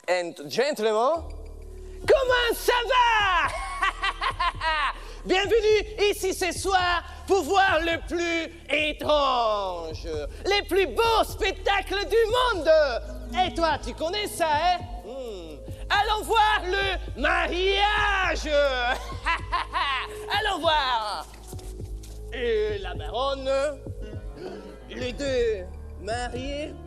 and gentlemen, comment ça va? Bienvenue ici ce soir pour voir le plus étrange, les plus beaux spectacles du monde. Et toi, tu connais ça, hein? Allons voir le mariage. Allons voir. Et la baronne, les deux mariés.